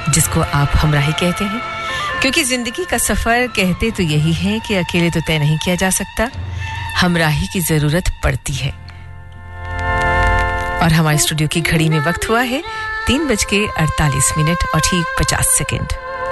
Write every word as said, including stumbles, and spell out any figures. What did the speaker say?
जिसको आप हमराही कहते हैं, क्योंकि जिंदगी का सफर कहते तो यही है कि अकेले तो तय नहीं किया जा सकता, हमराही की जरूरत पड़ती है। और हमारे स्टूडियो की घड़ी में वक्त हुआ है तीन बज के अड़तालीस मिनट और ठीक पचास सेकंड।